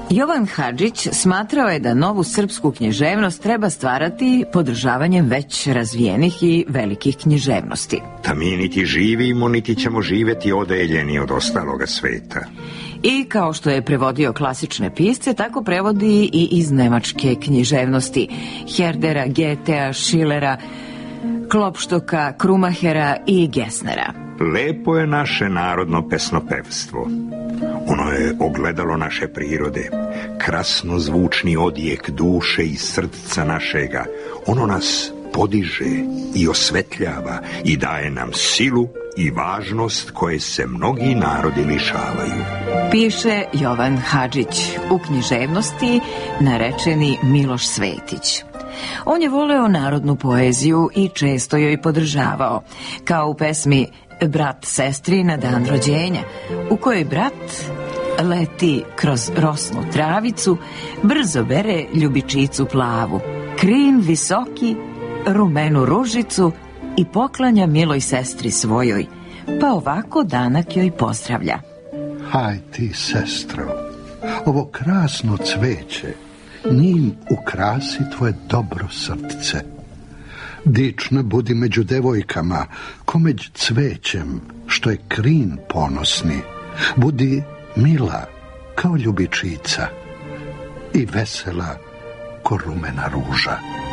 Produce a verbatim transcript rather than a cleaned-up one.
Jovan Hadžić smatrao je da novu srpsku književnost treba stvarati podržavanjem već razvijenih i velikih književnosti. Da mi niti živimo, niti ćemo živjeti odeljeni od ostaloga sveta. I kao što je prevodio klasične pisce, tako prevodi i iz nemačke književnosti Herdera, Goethea, Schillera, Klopštoka, Krumahera i Gesnera. Lepo je naše narodno pesnopevstvo. Ono je ogledalo naše prirode, krasno zvučni odjek duše i srca našega. Ono nas podiže i osvetljava i daje nam silu i važnost koje se mnogi narodi lišavaju. Piše Jovan Hadžić, u književnosti narečeni Miloš Svetić. On je voleo narodnu poeziju i često joj podržavao, kao u pesmi Brat sestri na dan rođenja, u kojoj brat leti kroz rosnu travicu, brzo bere ljubičicu plavu, krin visoki, rumenu ružicu i poklanja miloj sestri svojoj, pa ovako danak joj pozdravlja. Haj ti, sestro, ovo krasno cveće, njim ukrasi tvoje dobro srce. Dična budi među devojkama, ko među cvećem, što je krin ponosni. Budi mila kao ljubičica i vesela ko rumena ruža.